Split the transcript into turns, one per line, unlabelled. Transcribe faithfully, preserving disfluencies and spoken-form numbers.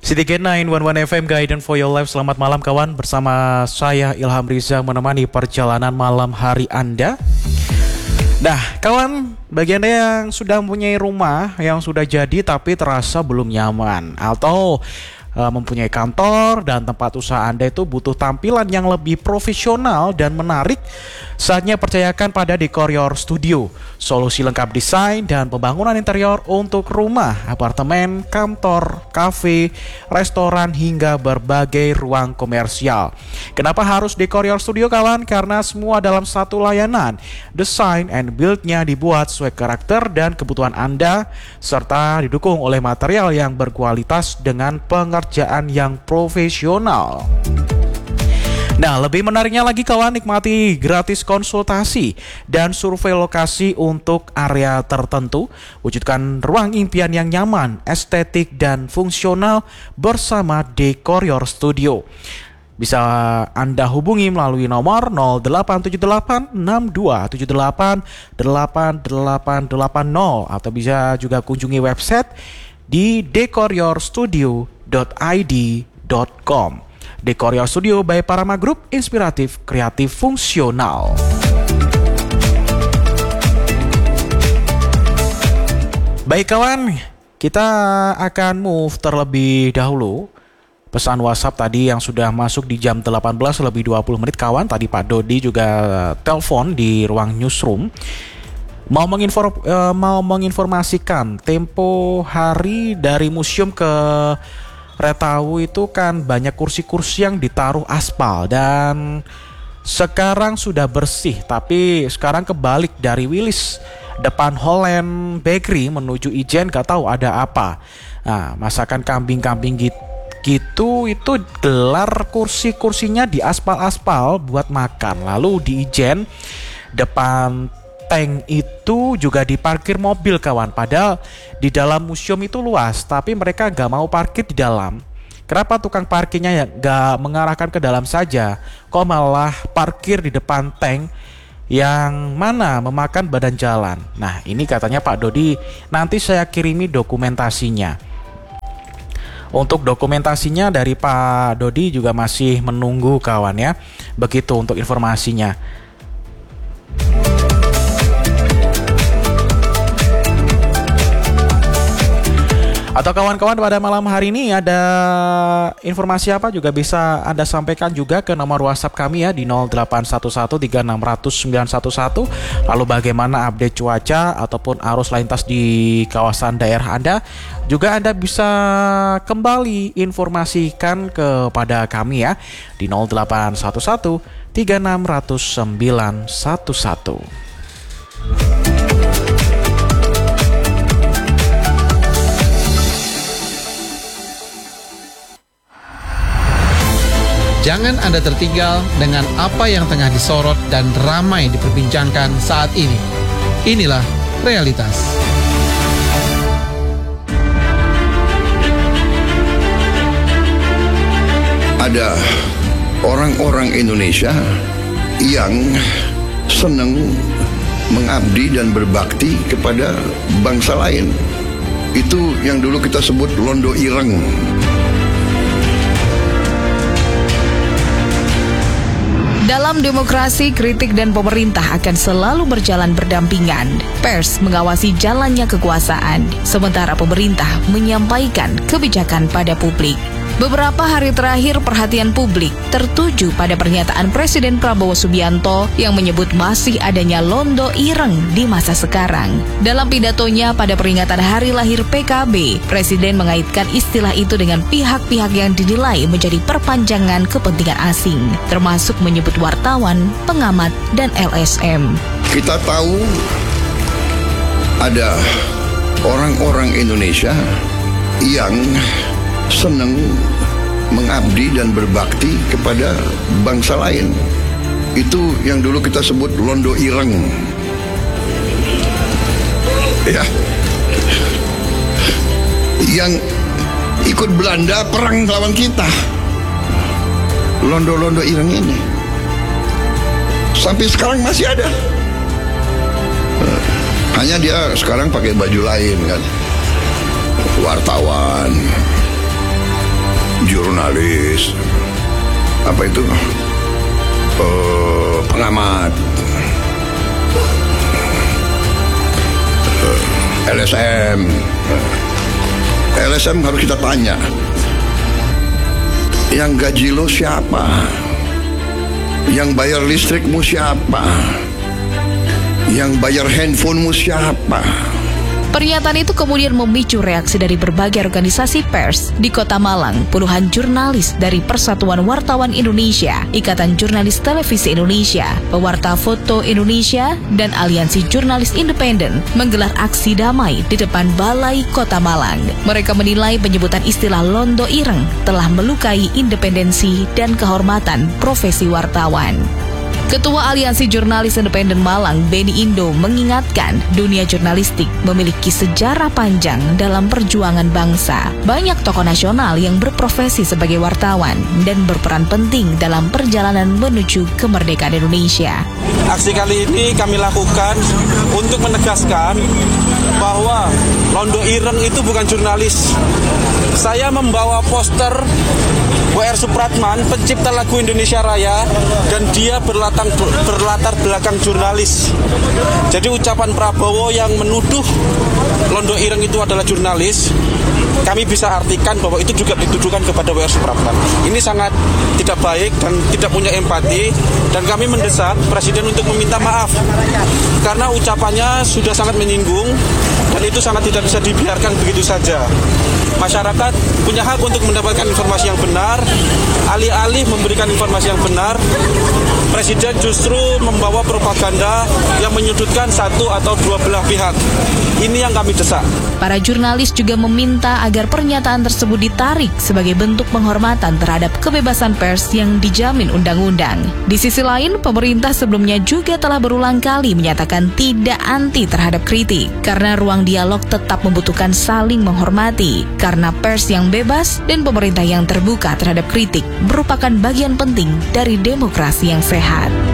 City sembilan satu satu F M Guidance for Your Life. Selamat malam kawan, bersama saya Ilham Riza menemani perjalanan malam hari Anda. Nah kawan, bagi Anda yang sudah mempunyai rumah yang sudah jadi tapi terasa belum nyaman, atau uh, mempunyai kantor dan tempat usaha Anda itu butuh tampilan yang lebih profesional dan menarik, saatnya percayakan pada Decor Your Studio. Solusi lengkap desain dan pembangunan interior untuk rumah, apartemen, kantor, kafe, restoran, hingga berbagai ruang komersial. Kenapa harus Decor Your Studio kawan? Karena semua dalam satu layanan. Desain and build-nya dibuat sesuai karakter dan kebutuhan Anda, serta didukung oleh material yang berkualitas dengan pengerjaan yang profesional. Nah, lebih menariknya lagi kawan, nikmati gratis konsultasi dan survei lokasi untuk area tertentu. Wujudkan ruang impian yang nyaman, estetik, dan fungsional bersama Decor Your Studio. Bisa Anda hubungi melalui nomor nol delapan tujuh delapan enam dua tujuh delapan delapan delapan delapan nol, atau bisa juga kunjungi website di decor your studio dot i d dot com. Decor Your Studio by Parama Group, inspiratif, kreatif, fungsional. Baik kawan, kita akan move terlebih dahulu. Pesan WhatsApp tadi yang sudah masuk di jam delapan belas lebih dua puluh menit kawan. Tadi Pak Dodi juga telepon di ruang newsroom, Mau, menginform, uh, mau menginformasikan tempo hari dari museum ke Retawu itu kan banyak kursi-kursi yang ditaruh aspal, dan sekarang sudah bersih. Tapi sekarang kebalik, dari Willis depan Holland Bakery menuju Ijen gak tahu ada apa. Nah, masakan kambing-kambing gitu, gitu itu gelar kursi-kursinya di aspal-aspal buat makan. Lalu di Ijen depan tank itu juga diparkir mobil kawan. Padahal di dalam museum itu luas, tapi mereka gak mau parkir di dalam. Kenapa tukang parkirnya ya gak mengarahkan ke dalam saja, kok malah parkir di depan tank yang mana memakan badan jalan. Nah ini katanya Pak Dodi, nanti saya kirimi dokumentasinya. Untuk dokumentasinya dari Pak Dodi juga masih menunggu kawan ya. Begitu untuk informasinya. Atau kawan-kawan, pada malam hari ini ada informasi apa juga bisa Anda sampaikan juga ke nomor WhatsApp kami ya di nol delapan satu satu tiga enam nol nol sembilan satu satu. Lalu bagaimana update cuaca ataupun arus lalu lintas di kawasan daerah Anda, juga Anda bisa kembali informasikan kepada kami ya di nol delapan satu satu tiga enam nol nol sembilan satu satu.
Jangan Anda tertinggal dengan apa yang tengah disorot dan ramai diperbincangkan saat ini. Inilah realitas.
Ada orang-orang Indonesia yang senang mengabdi dan berbakti kepada bangsa lain. Itu yang dulu kita sebut londo ireng.
Dalam demokrasi, kritik dan pemerintah akan selalu berjalan berdampingan. Pers mengawasi jalannya kekuasaan, sementara pemerintah menyampaikan kebijakan pada publik. Beberapa hari terakhir perhatian publik tertuju pada pernyataan Presiden Prabowo Subianto yang menyebut masih adanya londo ireng di masa sekarang. Dalam pidatonya pada peringatan hari lahir P K B, Presiden mengaitkan istilah itu dengan pihak-pihak yang dinilai menjadi perpanjangan kepentingan asing, termasuk menyebut wartawan, pengamat, dan L S M.
Kita tahu ada orang-orang Indonesia yang senang mengabdi dan berbakti kepada bangsa lain. Itu yang dulu kita sebut londo ireng. Ya. Yang ikut Belanda perang lawan kita. Londo-londo ireng ini sampai sekarang masih ada. Hanya dia sekarang pakai baju lain kan. Wartawan. jurnalis, apa itu, uh, pengamat, uh, L S M. L S M harus kita tanya, yang gaji lo siapa? Yang bayar listrikmu siapa? Yang bayar handphonemu siapa?
Pernyataan itu kemudian memicu reaksi dari berbagai organisasi pers. Di Kota Malang, puluhan jurnalis dari Persatuan Wartawan Indonesia, Ikatan Jurnalis Televisi Indonesia, Pewarta Foto Indonesia, dan Aliansi Jurnalis Independen menggelar aksi damai di depan Balai Kota Malang. Mereka menilai penyebutan istilah londo ireng telah melukai independensi dan kehormatan profesi wartawan. Ketua Aliansi Jurnalis Independen Malang, Beni Indo, mengingatkan dunia jurnalistik memiliki sejarah panjang dalam perjuangan bangsa. Banyak tokoh nasional yang berprofesi sebagai wartawan dan berperan penting dalam perjalanan menuju kemerdekaan Indonesia.
Aksi kali ini kami lakukan untuk menegaskan bahwa londo ireng itu bukan jurnalis. Saya membawa poster W R Supratman, pencipta lagu Indonesia Raya, dan dia berlatar, berlatar belakang jurnalis. Jadi ucapan Prabowo yang menuduh londo ireng itu adalah jurnalis, kami bisa artikan bahwa itu juga ditujukan kepada W R Supratman. Ini sangat tidak baik dan tidak punya empati, dan kami mendesak Presiden untuk meminta maaf karena ucapannya sudah sangat menyinggung dan itu sangat tidak bisa dibiarkan begitu saja. Masyarakat punya hak untuk mendapatkan informasi yang benar. Alih-alih memberikan informasi yang benar, Presiden justru membawa propaganda yang menyudutkan satu atau dua belah pihak. Ini yang kami desak.
Para jurnalis juga meminta agar pernyataan tersebut ditarik sebagai bentuk penghormatan terhadap kebebasan pers yang dijamin undang-undang. Di sisi lain, pemerintah sebelumnya juga telah berulang kali menyatakan tidak anti terhadap kritik karena ruang dialog tetap membutuhkan saling menghormati. Karena pers yang bebas dan pemerintah yang terbuka terhadap kritik merupakan bagian penting dari demokrasi yang sehat.